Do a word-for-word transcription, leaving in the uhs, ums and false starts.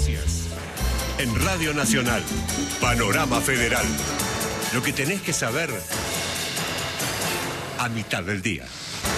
noticias. En Radio Nacional, Panorama Federal. Lo que tenés que saber a mitad del día.